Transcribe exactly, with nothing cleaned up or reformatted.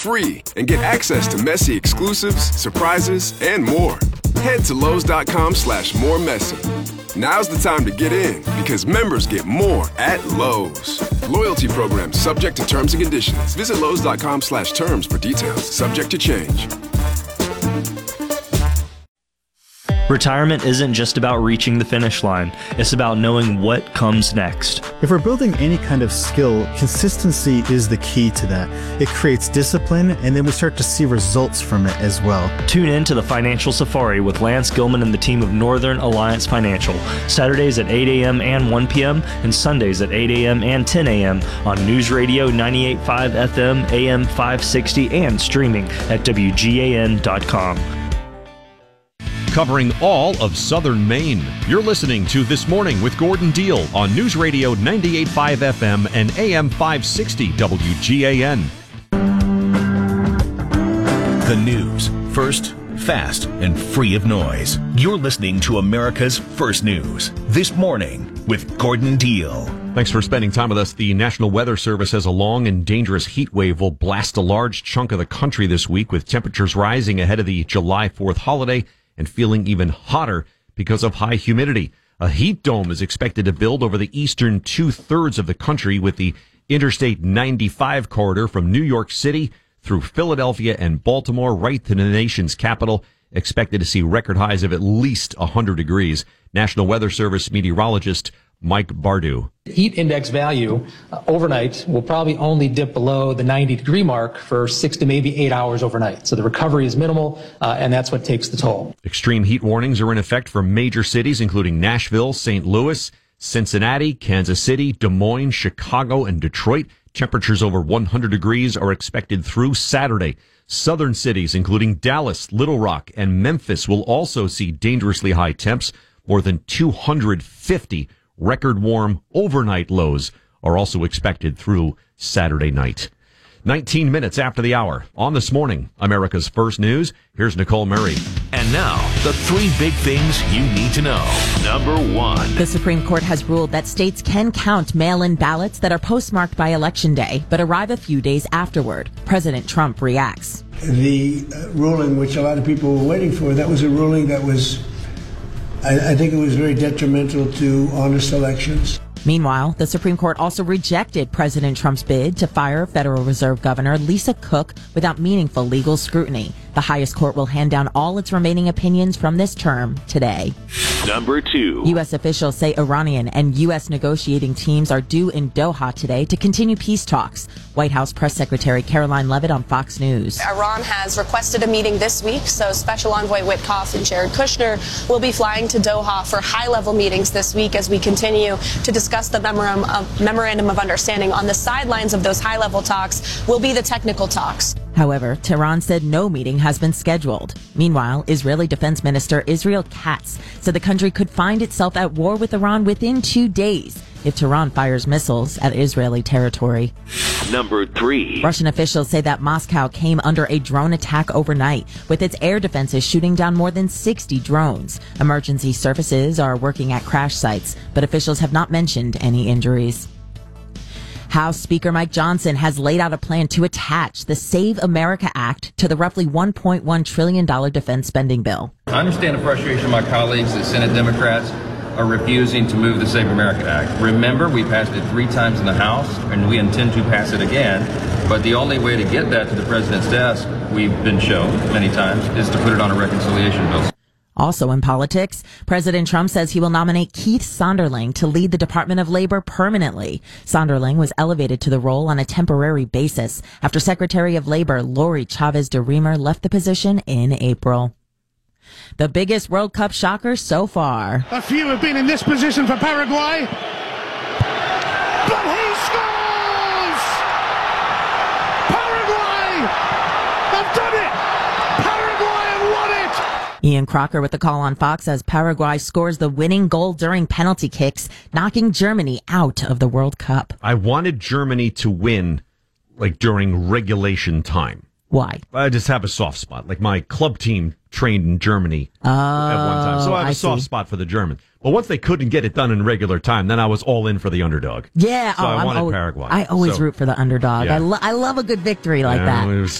free and get access to messy exclusives, surprises, and more. Head to Lowe's.com slash more messy. Now's the time to get in because members get more at Lowe's. Loyalty program subject to terms and conditions. Visit Lowe's.com slash terms for details. Subject to change. Retirement isn't just about reaching the finish line. It's about knowing what comes next. If we're building any kind of skill, consistency is the key to that. It creates discipline, and then we start to see results from it as well. Tune in to the Financial Safari with Lance Gilman and the team of Northern Alliance Financial. Saturdays at eight a.m. and one p.m. and Sundays at eight a.m. and ten a.m. on News Radio ninety-eight point five F M, A M five sixty, and streaming at W G A N dot com. Covering all of southern Maine. You're listening to This Morning with Gordon Deal on News Radio ninety-eight point five F M and A M five sixty W G A N. The news, first, fast, and free of noise. You're listening to America's First News. This Morning with Gordon Deal. Thanks for spending time with us. The National Weather Service says a long and dangerous heat wave will blast a large chunk of the country this week, with temperatures rising ahead of the July fourth holiday and feeling even hotter because of high humidity. A heat dome is expected to build over the eastern two-thirds of the country, with the Interstate ninety-five corridor from New York City through Philadelphia and Baltimore right to the nation's capital expected to see record highs of at least one hundred degrees. National Weather Service meteorologist Mike Bardu. Heat index value uh, overnight will probably only dip below the ninety degree mark for six to maybe eight hours overnight. So the recovery is minimal, uh, and that's what takes the toll. Extreme heat warnings are in effect for major cities, including Nashville, Saint Louis, Cincinnati, Kansas City, Des Moines, Chicago, and Detroit. Temperatures over one hundred degrees are expected through Saturday. Southern cities, including Dallas, Little Rock, and Memphis, will also see dangerously high temps. More than two hundred fifty record warm overnight lows are also expected through Saturday night. nineteen minutes after the hour on This Morning, America's First News. Here's Nicole Murray. And now, the three big things you need to know. Number one. The Supreme Court has ruled that states can count mail-in ballots that are postmarked by Election Day, but arrive a few days afterward. President Trump reacts. The uh, ruling, which a lot of people were waiting for, that was a ruling that was, I, I think it was very detrimental to honest elections. Meanwhile, the Supreme Court also rejected President Trump's bid to fire Federal Reserve Governor Lisa Cook without meaningful legal scrutiny. The highest court will hand down all its remaining opinions from this term today. Number two. U S officials say Iranian and U S negotiating teams are due in Doha today to continue peace talks. White House Press Secretary Caroline Leavitt on Fox News. Iran has requested a meeting this week, so Special Envoy Witkoff and Jared Kushner will be flying to Doha for high-level meetings this week as we continue to discuss the memorandum of, memorandum of understanding. On the sidelines of those high-level talks will be the technical talks. However, Tehran said no meeting has been scheduled. Meanwhile, Israeli Defense Minister Israel Katz said the country could find itself at war with Iran within two days if Tehran fires missiles at Israeli territory. Number three. Russian officials say that Moscow came under a drone attack overnight, with its air defenses shooting down more than sixty drones. Emergency services are working at crash sites, but officials have not mentioned any injuries. House Speaker Mike Johnson has laid out a plan to attach the Save America Act to the roughly one point one trillion dollars defense spending bill. I understand the frustration of my colleagues, the Senate Democrats, are refusing to move the Save America Act. Remember, we passed it three times in the House, and we intend to pass it again. But the only way to get that to the president's desk, we've been shown many times, is to put it on a reconciliation bill. Also in politics, President Trump says he will nominate Keith Sonderling to lead the Department of Labor permanently. Sonderling was elevated to the role on a temporary basis after Secretary of Labor Lori Chavez de Remer left the position in April. The biggest World Cup shocker so far. A few have been in this position for Paraguay. But he scores! Paraguay have done it! Paraguay have won it! Ian Crocker with the call on Fox as Paraguay scores the winning goal during penalty kicks, knocking Germany out of the World Cup. I wanted Germany to win, like, during regulation time. Why? I just have a soft spot. Like, my club team trained in Germany oh, at one time. So I have I a soft see. spot for the Germans. But once they couldn't get it done in regular time, then I was all in for the underdog. Yeah. So oh, I I'm wanted always, Paraguay. I always so, root for the underdog. yeah. I, lo- I love a good victory like yeah, that. It was